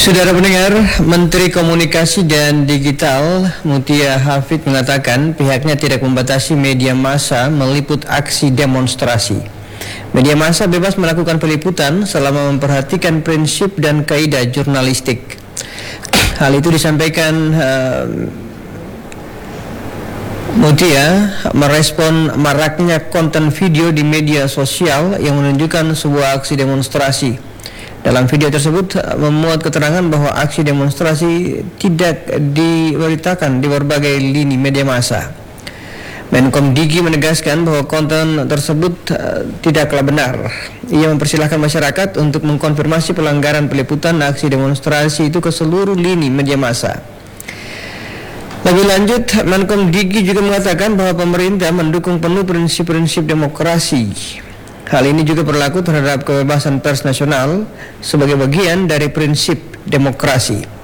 Saudara pendengar, Menteri Komunikasi dan Digital Mutia Hafid mengatakan pihaknya tidak membatasi media massa meliput aksi demonstrasi. Media massa bebas melakukan peliputan selama memperhatikan prinsip dan kaidah jurnalistik. Hal itu disampaikan Mutia merespon maraknya konten video di media sosial yang menunjukkan sebuah aksi demonstrasi. Dalam video tersebut memuat keterangan bahwa aksi demonstrasi tidak diberitakan di berbagai lini media massa. Menkom Digi menegaskan bahwa konten tersebut tidaklah benar. Ia mempersilahkan masyarakat untuk mengkonfirmasi pelanggaran peliputan aksi demonstrasi itu ke seluruh lini media massa. Lebih lanjut, Menkom Digi juga mengatakan bahwa pemerintah mendukung penuh prinsip-prinsip demokrasi. Hal ini juga berlaku terhadap kebebasan pers nasional sebagai bagian dari prinsip demokrasi.